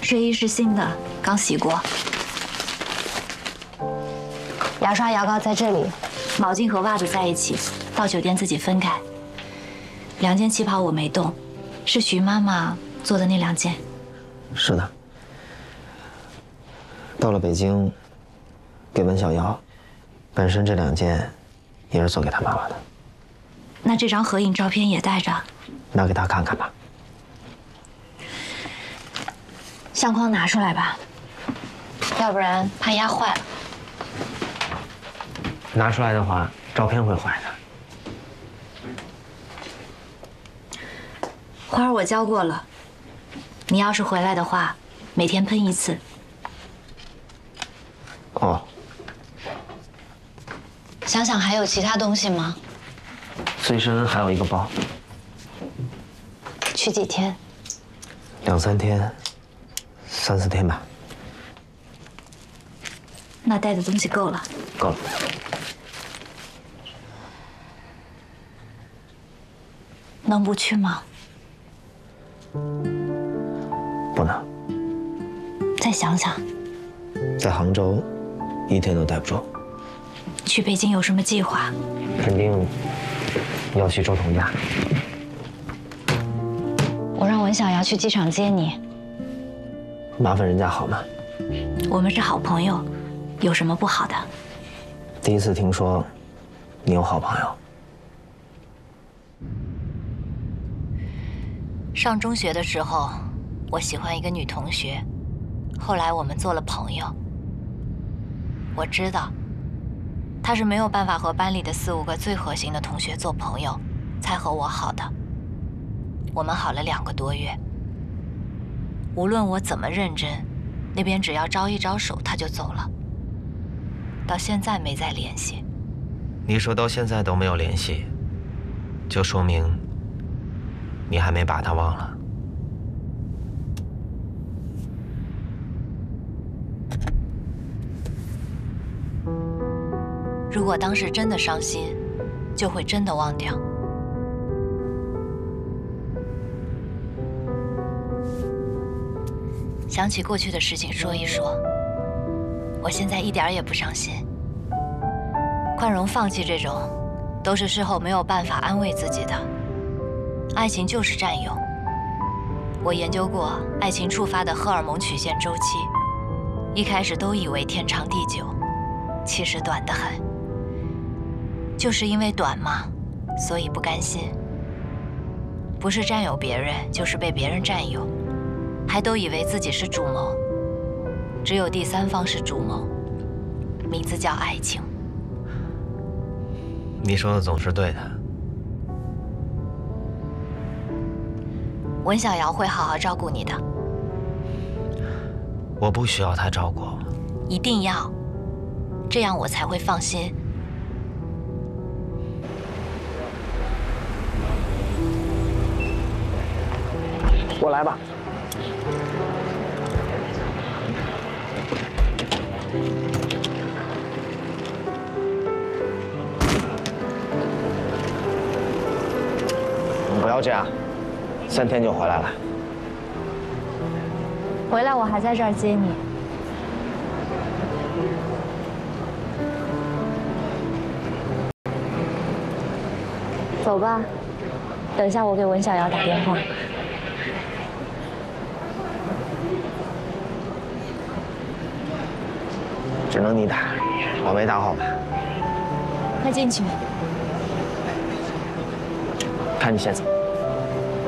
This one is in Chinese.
睡衣是新的，刚洗过。 牙刷、牙膏在这里， 毛巾和袜子在一起，到酒店自己分开。2件旗袍我没动，是徐妈妈做的那2件。 是的。到了北京，给文小瑶，本身这2件也是做给她妈妈的。 那这张合影照片也带着， 拿给她看看吧。 相框拿出来吧，要不然怕压坏了。 拿出来的话，照片会坏的。 花儿我浇过了，你要是回来的话，每天喷1次。 哦。 想想还有其他东西吗？ 随身还有一个包。 去几天 ？2、3天，3、4天吧。 那带的东西够了。 够了。 能不去吗？ 不能。 再想想。 在杭州，1天都待不住。 去北京有什么计划？ 肯定要去周彤家。 我让文小瑶去机场接你。 麻烦人家好吗？ 我们是好朋友，有什么不好的？ 第一次听说你有好朋友。 上中学的时候，我喜欢一个女同学，后来我们做了朋友。我知道，她是没有办法和班里的4、5个最核心的同学做朋友，才和我好的。我们好了2个多月，无论我怎么认真，那边只要招一招手，她就走了。到现在没再联系。 你说到现在都没有联系，就说明你还没把他忘了。 如果当时真的伤心，就会真的忘掉。想起过去的事情说一说，我现在一点也不伤心。宽容放弃这种，都是事后没有办法安慰自己的。爱情就是占有。我研究过爱情触发的荷尔蒙曲线周期，一开始都以为天长地久，其实短得很。就是因为短嘛，所以不甘心。不是占有别人，就是被别人占有，还都以为自己是主谋。只有第3方是主谋，名字叫爱情。 你说的总是对的。 文小瑶会好好照顾你的。 我不需要他照顾。 一定要，这样我才会放心。 我来吧。不要这样，3天就回来了。 回来我还在这儿接你。走吧，等一下我给文小瑶打电话。 只能你打，我没打好吧？ 快进去。 看你先走。